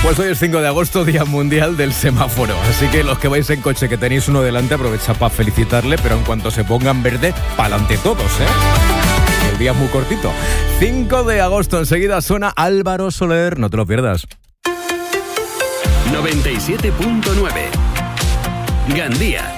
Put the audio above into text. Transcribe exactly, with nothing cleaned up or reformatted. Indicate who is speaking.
Speaker 1: Pues hoy es cinco de agosto, Día Mundial del Semáforo. Así que los que vais en coche, que tenéis uno delante, aprovecha para felicitarle, pero en cuanto se pongan verde, pa'lante todos, ¿eh? El día es muy cortito. cinco de agosto, enseguida suena Álvaro Soler, no te lo pierdas.
Speaker 2: noventa y siete punto nueve Gandía.